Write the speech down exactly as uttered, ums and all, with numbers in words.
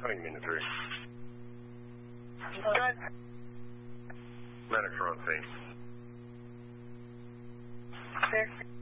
Huntington to three. Good. Medics are on scene. Clear.